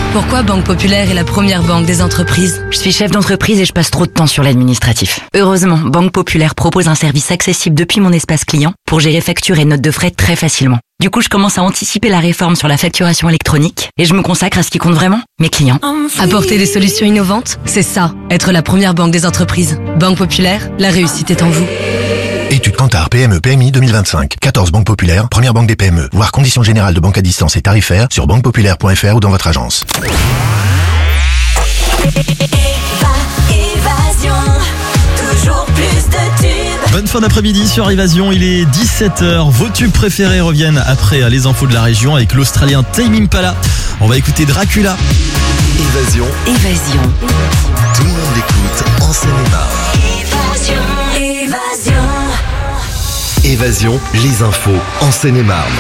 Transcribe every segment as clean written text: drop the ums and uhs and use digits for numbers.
Pourquoi Banque Populaire est la première banque des entreprises? Je suis chef d'entreprise et je passe trop de temps sur l'administratif. Heureusement, Banque Populaire propose un service accessible depuis mon espace client pour gérer factures et notes de frais très facilement. Du coup, je commence à anticiper la réforme sur la facturation électronique et je me consacre à ce qui compte vraiment, mes clients. Apporter des solutions innovantes, c'est ça, être la première banque des entreprises. Banque Populaire, la réussite est en vous. Étude Kantar PME PMI 2025. 14 banques populaires, première banque des PME. Voir conditions générales de banque à distance et tarifaires sur banquepopulaire.fr ou dans votre agence. Évasion, toujours plus de tubes. Bonne fin d'après-midi sur Évasion, il est 17h. Vos tubes préférés reviennent après les infos de la région avec l'Australien Tame Impala. On va écouter Dracula. Évasion. Tout le monde écoute en Seine-et-Marne. Évasion, les infos en Seine-et-Marne.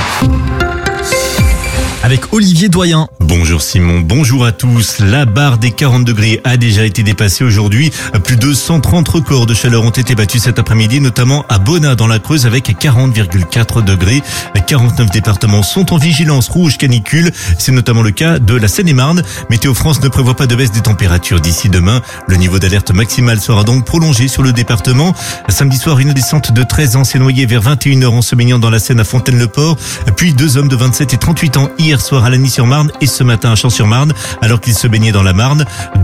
Avec Olivier Doyen. Bonjour Simon, bonjour à tous. La barre des 40 degrés a déjà été dépassée aujourd'hui. Plus de 130 records de chaleur ont été battus cet après-midi, notamment à Bonnat dans la Creuse avec 40,4 degrés. 49 départements sont en vigilance rouge canicule. C'est notamment le cas de la Seine-et-Marne. Météo France ne prévoit pas de baisse des températures d'ici demain. Le niveau d'alerte maximale sera donc prolongé sur le département. Samedi soir, une adolescente de 13 ans s'est noyée vers 21h en se baignant dans la Seine à Fontaine-le-Port. Puis 2 hommes de 27 et 38 ans hier soir à Lagny-sur-Marne et ce matin à Champs-sur-Marne alors qu'ils se baignaient dans la Marne.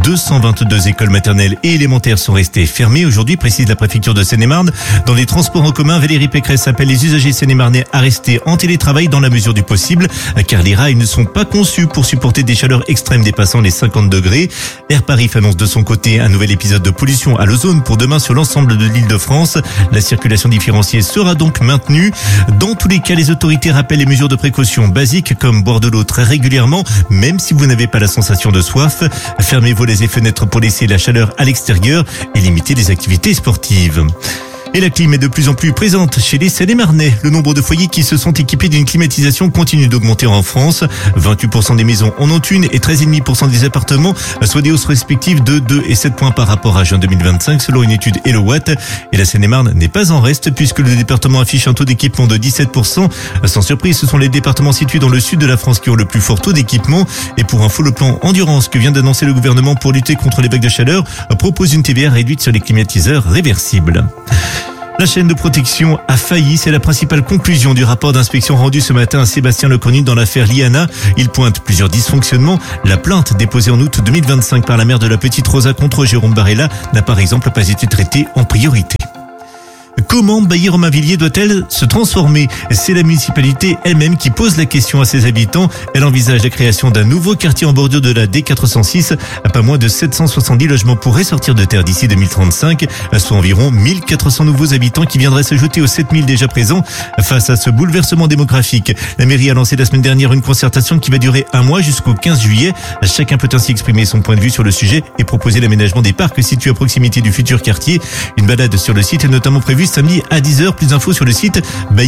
222 écoles maternelles et élémentaires sont restées fermées aujourd'hui, précise la préfecture de Seine-et-Marne. Dans les transports en commun, Valérie Pécresse appelle les usagers seine-et-marnais à rester en télétravail dans la mesure du possible car les rails ne sont pas conçus pour supporter des chaleurs extrêmes dépassant les 50 degrés. Air Paris annonce de son côté un nouvel épisode de pollution à l'ozone pour demain sur l'ensemble de l'Île-de-France. La circulation différenciée sera donc maintenue. Dans tous les cas, les autorités rappellent les mesures de précaution basiques comme boire de l'eau très régulièrement, même si vous n'avez pas la sensation de soif. Fermez volets et fenêtres pour laisser la chaleur à l'extérieur et limiter les activités sportives. Et la clim est de plus en plus présente chez les Seine-et-Marnais. Le nombre de foyers qui se sont équipés d'une climatisation continue d'augmenter en France. 28% des maisons en ont une et 13,5% des appartements, soit des hausses respectives de 2 et 7 points par rapport à juin 2025 selon une étude Hellowatt. Et la Seine-et-Marne n'est pas en reste puisque le département affiche un taux d'équipement de 17%. Sans surprise, ce sont les départements situés dans le sud de la France qui ont le plus fort taux d'équipement. Et pour info, le plan Endurance que vient d'annoncer le gouvernement pour lutter contre les vagues de chaleur propose une TVA réduite sur les climatiseurs réversibles. La chaîne de protection a failli, c'est la principale conclusion du rapport d'inspection rendu ce matin à Sébastien Lecornu dans l'affaire Liana. Il pointe plusieurs dysfonctionnements. La plainte déposée en août 2025 par la mère de la petite Rosa contre Jérôme Barella n'a par exemple pas été traitée en priorité. Comment Bailly-Romainvilliers doit-elle se transformer? C'est la municipalité elle-même qui pose la question à ses habitants. Elle envisage la création d'un nouveau quartier en bordure de la D406. Pas moins de 770 logements pourraient sortir de terre d'ici 2035, soit environ 1400 nouveaux habitants qui viendraient s'ajouter aux 7000 déjà présents. Face à ce bouleversement démographique, la mairie a lancé la semaine dernière une concertation qui va durer un mois jusqu'au 15 juillet. Chacun peut ainsi exprimer son point de vue sur le sujet et proposer l'aménagement des parcs situés à proximité du futur quartier. Une balade sur le site est notamment prévue samedi à 10h. Plus d'infos sur le site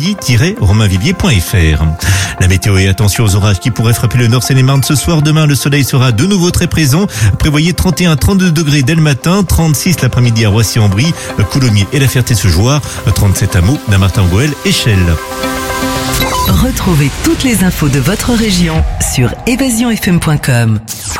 bailly-romainvilliers.fr. La météo et attention aux orages qui pourraient frapper le nord Seine-et-Marne ce soir. Demain, le soleil sera de nouveau très présent. Prévoyez 31-32 degrés dès le matin, 36 l'après-midi à Roissy-en-Brie, Coulommiers et la Ferté-Seujoire, 37 à Meaux, Dammartin-Goël et Chelles. Retrouvez toutes les infos de votre région sur évasionfm.com.